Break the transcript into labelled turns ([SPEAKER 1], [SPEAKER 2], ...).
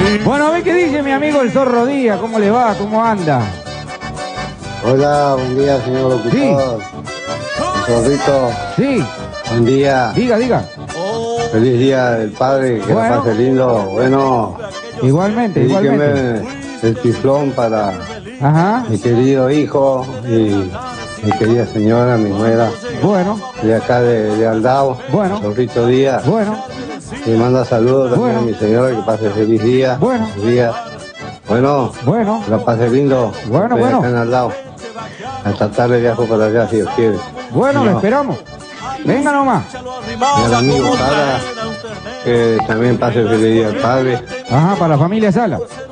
[SPEAKER 1] Bueno, a ver qué dice mi amigo el Zorro Díaz. ¿Cómo le va? ¿Cómo anda?
[SPEAKER 2] Hola, buen día, señor locutor.
[SPEAKER 1] Sí.
[SPEAKER 2] Zorrito,
[SPEAKER 1] Sí,
[SPEAKER 2] buen día.
[SPEAKER 1] diga.
[SPEAKER 2] Feliz día del padre, que
[SPEAKER 1] Bueno.
[SPEAKER 2] la pase lindo. Bueno,
[SPEAKER 1] Igualmente.
[SPEAKER 2] dedíqueme el chiflón para
[SPEAKER 1] Ajá.
[SPEAKER 2] mi querido hijo y mi querida señora, mi nuera,
[SPEAKER 1] Bueno,
[SPEAKER 2] de acá de Aldao.
[SPEAKER 1] Bueno.
[SPEAKER 2] Zorrito Díaz.
[SPEAKER 1] bueno.
[SPEAKER 2] Le manda saludos también
[SPEAKER 1] Bueno.
[SPEAKER 2] a mi señora, que pase feliz día.
[SPEAKER 1] Bueno.
[SPEAKER 2] Feliz día. Bueno,
[SPEAKER 1] Bueno.
[SPEAKER 2] que la pase lindo.
[SPEAKER 1] Bueno,
[SPEAKER 2] Estoy
[SPEAKER 1] bueno.
[SPEAKER 2] acá en Aldao. Hasta tarde viajo para allá, si Dios quiere.
[SPEAKER 1] Bueno,
[SPEAKER 2] No.
[SPEAKER 1] lo esperamos. Venga nomás.
[SPEAKER 2] Y al amigo Sara, que también pase feliz día al padre.
[SPEAKER 1] Ajá, para la familia Sala.